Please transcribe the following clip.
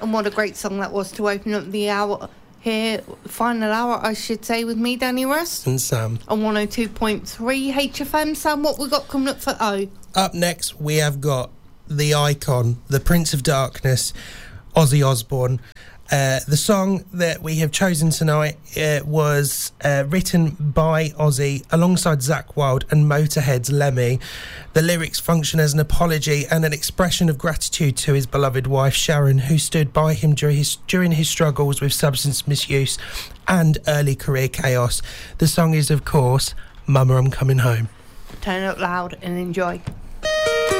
And what a great song that was to open up the hour here, final hour, I should say, with me, Danny Rust. And Sam. On 102.3 HFM. Sam, what we got coming up for O? Up next, we have got the icon, the Prince of Darkness, Ozzy Osbourne. The song that we have chosen tonight was written by Ozzy alongside Zakk Wylde and Motorhead's Lemmy. The lyrics function as an apology and an expression of gratitude to his beloved wife Sharon, who stood by him during his struggles with substance misuse and early career chaos. The song is, of course, Mama, I'm Coming Home. Turn it up loud and enjoy.